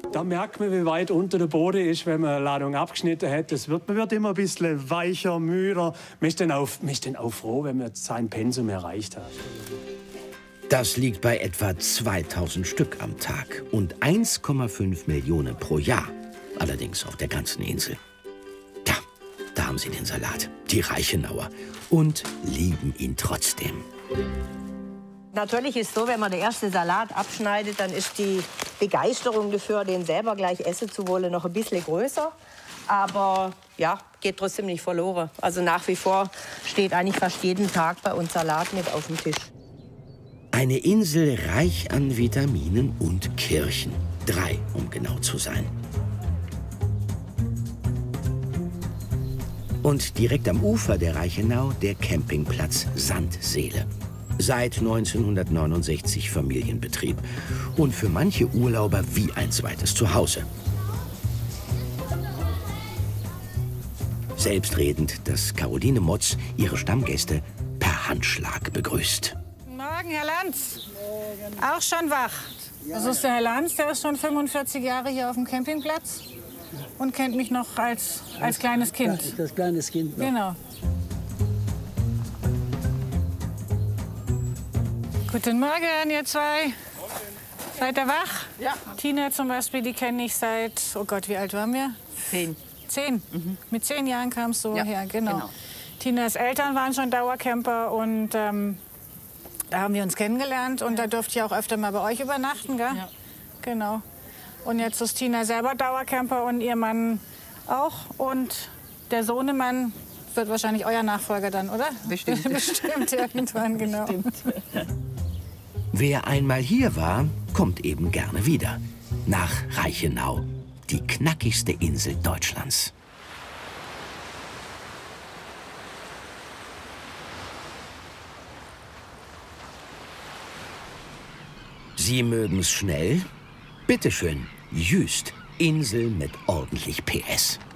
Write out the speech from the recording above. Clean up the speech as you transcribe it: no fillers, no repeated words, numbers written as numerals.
Da merkt man, wie weit unter der Boden ist, wenn man eine Ladung abgeschnitten hat. Man wird immer ein bisschen weicher, müder. Man ist dann auch froh, wenn man sein Pensum erreicht hat. Das liegt bei etwa 2000 Stück am Tag und 1,5 Millionen pro Jahr. Allerdings auf der ganzen Insel. Da haben sie den Salat, die Reichenauer, und lieben ihn trotzdem. Natürlich ist es so, wenn man den ersten Salat abschneidet, dann ist die Begeisterung dafür, den selber gleich essen zu wollen, noch ein bisschen größer. Aber ja, geht trotzdem nicht verloren. Also nach wie vor steht eigentlich fast jeden Tag bei uns Salat mit auf dem Tisch. Eine Insel reich an Vitaminen und Kirchen. 3, um genau zu sein. Und direkt am Ufer der Reichenau der Campingplatz Sandseele. Seit 1969 Familienbetrieb und für manche Urlauber wie ein zweites Zuhause. Selbstredend, dass Caroline Motz ihre Stammgäste per Handschlag begrüßt. Guten Morgen, Herr Lanz. Auch schon wach. Das ist der Herr Lanz, der ist schon 45 Jahre hier auf dem Campingplatz und kennt mich noch als kleines Kind. Das kleines Kind noch. Genau. Guten Morgen, ihr zwei. Seid ihr wach? Ja. Tina zum Beispiel, die kenne ich seit, oh Gott, wie alt waren wir? 10. 10? Mhm. Mit 10 Jahren kamst du her, genau. Genau. Tinas Eltern waren schon Dauercamper und da haben wir uns kennengelernt und da durfte ich auch öfter mal bei euch übernachten, gell? Ja. Genau. Und jetzt ist Tina selber Dauercamper und ihr Mann auch und der Sohnemann wird wahrscheinlich euer Nachfolger dann, oder? Bestimmt. Bestimmt, irgendwann, genau. Bestimmt. Wer einmal hier war, kommt eben gerne wieder. Nach Reichenau, die knackigste Insel Deutschlands. Sie mögen's schnell? Bitteschön, Jüst, Insel mit ordentlich PS.